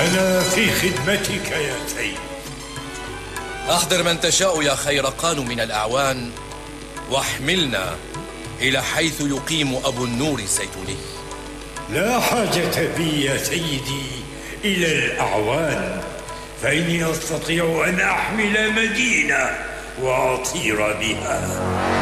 أنا في خدمتك يا سيد. أحضر من تشاء يا خيرقان من الأعوان، واحملنا إلى حيث يقيم أبو النور الزيتوني. لا حاجة بي يا سيدي إلى الأعوان، فإني أستطيع أن أحمل مدينة وأطير بها.